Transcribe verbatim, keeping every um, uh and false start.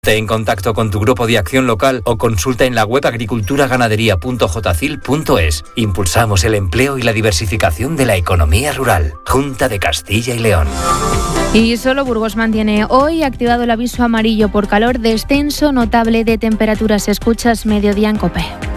Te en contacto con tu grupo de acción local o consulta en la web agricultura ganadería punto jocil punto es. Impulsamos el empleo y la diversificación de la economía rural. Junta de Castilla y León. Y solo Burgos mantiene hoy activado el aviso amarillo por calor, descenso notable de temperaturas. Escuchas Mediodía en COPE.